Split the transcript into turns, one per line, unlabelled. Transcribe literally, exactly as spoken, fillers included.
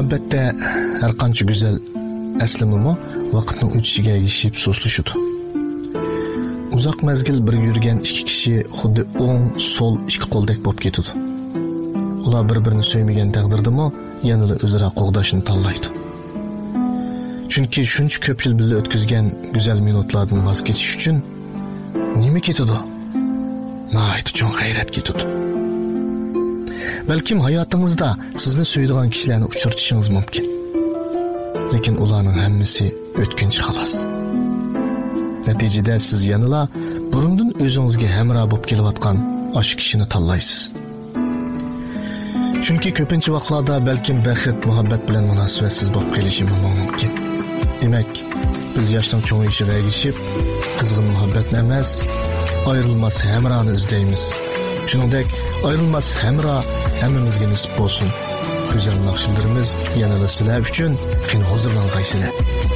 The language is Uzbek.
muhabbatda har qancha go'zal aslimimi vaqtning o'tishiga ergishib so'zlashadi. Uzoq mazgil birga yurgan ikki kishi xuddi o'ng, so'l ikki qo'ldek bo'lib ketadi. Ular bir-birini sevmagan taqdirdami, yanada o'zaro qo'g'dashni tanlaydi. Chunki shuncha ko'p yil birga o'tkazgan go'zal minutlardan voz kechish uchun nima ketadi? Nihoyat cho'ng g'ayrat ketadi. Balkim hayotingizda sizni suydigan kishilarni uchratishingiz mumkin. Lekin ularning hammasi o'tkinchi xolos. Natijada siz yanada burundan o'zingizga hamroh bo'lib kelayotgan o'sha kishini tanlaysiz. Chunki ko'pincha vaqtlarda balkim baxit, muhabbat bilan munosabatsiz bo'lib qolishi mumkin. Demak, biz yoshdan cho'ng'ishib ergishib, qizg'in muhabbatni emas, ayrılmaz hamrohni izlaymiz. Shuningdek, ayrılmaz hamroh hammamizga nisb bo'lsin. Go'zal naqshlarimiz yanada sizlar uchun qin hozirlangaysizlar.